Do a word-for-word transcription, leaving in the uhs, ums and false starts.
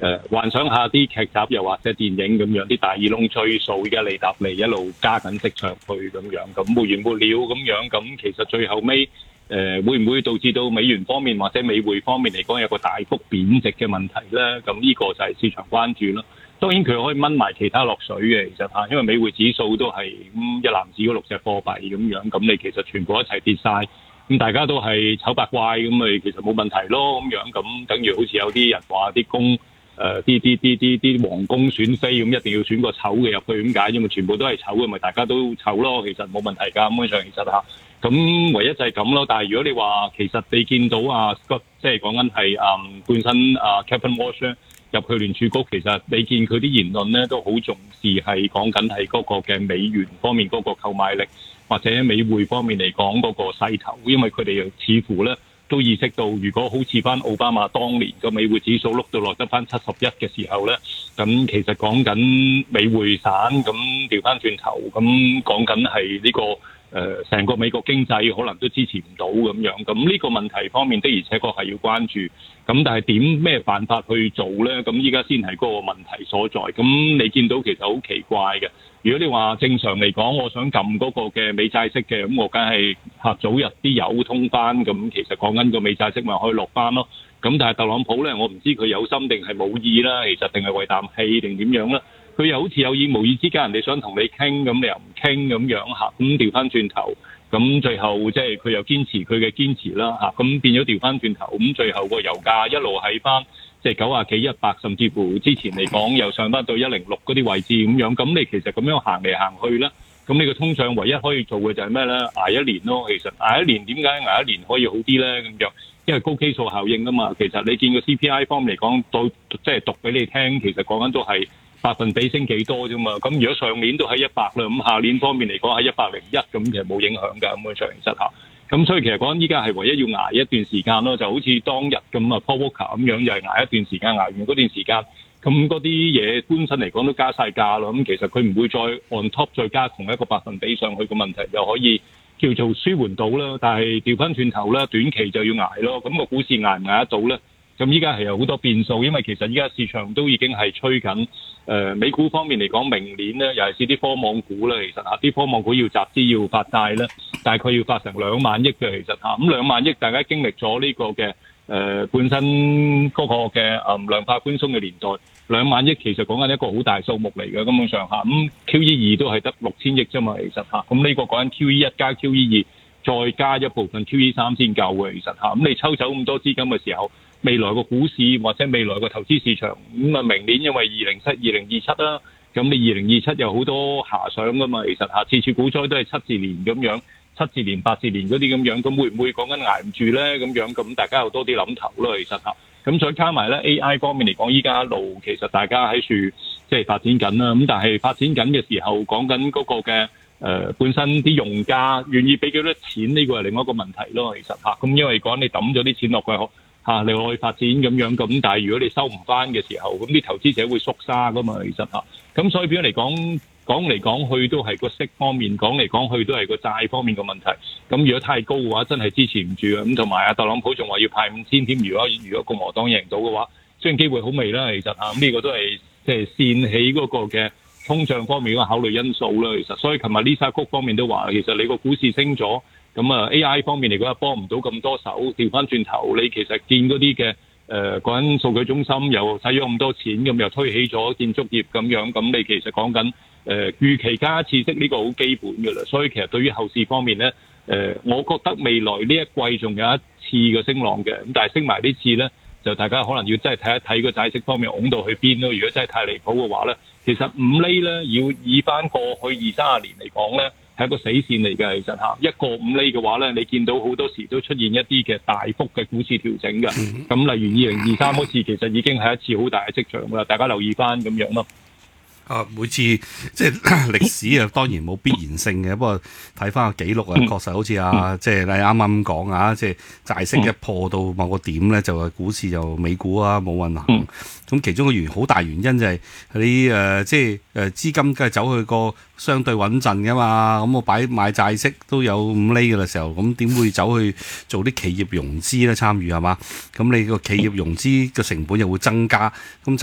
誒幻想下啲劇集又或者電影咁樣，啲大耳窿追數，而家利達利一路加緊息上去咁樣，咁沒完沒了咁樣，咁其實最後尾誒、呃、會唔會導致到美元方面或者美匯方面嚟講有個大幅貶值嘅問題咧？咁呢個就係市場關注咯。當然佢可以掹埋其他落水嘅，其實嚇，因為美匯指數都係咁一籃子嗰六隻貨幣咁樣，咁你其實全部一齊跌晒，咁大家都係醜八怪咁咪其實冇問題咯咁樣，咁等於好似有啲人話啲公。誒啲啲啲啲啲皇宮選妃咁，一定要選個醜嘅入去，點解？因為全部都係醜嘅，咪大家都醜咯。其實冇問題㗎，咁樣上其實嚇。咁唯一就係咁咯。但係如果你話其實你見到啊，即係講緊係誒本身啊 Kevin Walsh 入去聯儲局，其實你見佢啲言論咧都好重視係講緊係嗰個嘅美元方面嗰個購買力，或者美匯方面嚟講嗰個勢頭，因為佢哋又似乎咧。都意識到，如果好似翻奧巴馬當年個美匯指數碌到落得翻七十一嘅時候咧，咁其實講緊美匯散，咁調翻轉頭，咁講緊係呢個誒成、呃、個美國經濟可能都支持唔到咁樣，咁呢個問題方面的而且確係要關注，咁但係點咩辦法去做咧？咁依家先係嗰個問題所在。咁你見到其實好奇怪嘅。如果你話正常嚟講，我想撳嗰個嘅美債息嘅，咁我梗係嚇早日啲油通翻，咁其實講緊個美債息咪可以落翻咯。咁但係特朗普咧，我唔知佢有心定係冇意啦，其實定係為啖氣定點樣啦？佢又好似有意無意之間，人哋想同你傾，咁你又唔傾咁樣嚇，咁調翻轉頭，咁最後即係佢又堅持佢嘅堅持啦嚇，咁變咗調翻轉頭，咁最後個油價一路喺翻。即係九啊幾一百，甚至乎之前嚟講又上翻到一零六嗰啲位置咁樣，咁你其實咁樣行嚟行去咧，咁你個通脹唯一可以做嘅就係咩咧？捱一年咯，其實捱一年點解捱一年可以好啲咧？咁樣，因為高基數效應啊嘛。其實你見個 C P I 方面嚟講，到即係讀俾你聽，其實講緊都係百分比升幾多啫嘛。咁如果上年都喺一百啦，咁下年方面嚟講喺一百零一，咁其實冇影響㗎。咁樣上其實嚇。咁所以其實講緊依家係唯一要捱一段時間咯，就好似當日咁啊 Paul Volcker 咁樣，就係捱一段時間，捱完嗰段時間，咁嗰啲嘢本身嚟講都加晒價咯。咁其實佢唔會再 on top 再加同一個百分比上去，個問題就可以叫做舒緩到啦。但係調翻轉頭咧，短期就要捱咯。咁個股市捱唔捱得到咧？咁依家係有好多變數，因為其實依家市場都已經係吹緊。誒、呃、美股方面嚟講，明年咧尤其是啲科網股咧，其實嚇啲科網股要集資要發債咧，大概要發成兩萬億嘅，其實嚇咁兩萬億，大家經歷咗呢個嘅誒、呃、本身嗰個嘅誒量化寬鬆嘅年代，兩萬億其實講緊一個好大數目嚟嘅，根本上嚇咁 Q E 二都係得六千億啫嘛，其實嚇咁呢個講緊 Q E 一加 Q E 二再加一部分 Q E 三先夠嘅，其實嚇咁你抽走咁多資金嘅時候。未來個股市或者未來個投資市場咁啊，明年因為二零七二零二七啦，咁你二零二七有好多遐想噶嘛，其實下次次股災都係七字年咁樣，七字年八字年嗰啲咁樣，咁會唔會講緊捱唔住咧？咁樣咁大家有多啲諗頭咯，其實嚇。咁再加埋咧 A I 方面嚟講，依家一路其實大家喺處即係發展緊啦。咁但係發展緊嘅時候，講緊嗰個嘅誒、呃、本身啲用家願意俾幾多錢，呢個係另外一個問題咯，其實嚇。咁因為講你抌咗啲錢落去。嚇，你落去發展咁樣咁，但係如果你收唔翻嘅時候，咁啲投資者會縮沙噶嘛，其實嚇。咁所以變咗嚟講，講嚟講去都係個息方面，講嚟講去都係個債方面嘅問題。咁如果太高嘅話，真係支持唔住啊！咁同埋阿特朗普仲話要派五千添，如果如果共和黨贏到嘅話，雖然機會好微啦，其實嚇。咁呢個都係即係煽起嗰個嘅通脹方面嘅考慮因素啦，其實。所以琴日 Lisa Cook 方面都話，其實你個股市升咗。咁啊 A I 方面嚟講，幫唔到咁多手，調翻轉頭，你其實見嗰啲嘅誒嗰間數據中心又使咗咁多錢，咁又推起咗建築業咁樣，咁你其實講緊誒預期加一次息呢個好基本㗎啦。所以其實對於後市方面咧，誒、呃、我覺得未來呢一季仲有一次嘅升浪嘅，咁但係升埋呢次咧，就大家可能要真係睇一睇個債息方面拱到去邊咯。如果真係太離譜嘅話咧，其實五厘咧要以翻過去二三十年嚟講咧。係一個死線嚟嘅，其實嚇一個五厘嘅話咧，你見到好多時都出現一啲嘅大幅嘅股市調整嘅。咁、嗯、例如二零二三嗰次，其實已經係一次好大嘅跡象啦，大家留意翻咁樣咯。 啊，每次即係歷史啊，當然冇必然性嘅。不過睇翻個記錄啊，確實好似啊，即係你啱啱講啊，即係債息一破到某個點咧，就係股市就美股啊冇運行。咁其中個原好大原因就係你誒，即係誒資金梗係走去個相對穩陣噶嘛。咁我擺買債息都有五厘嘅時候，咁點會走去做啲企業融資咧？參與係嘛？咁你個企業融資嘅成本又會增加，咁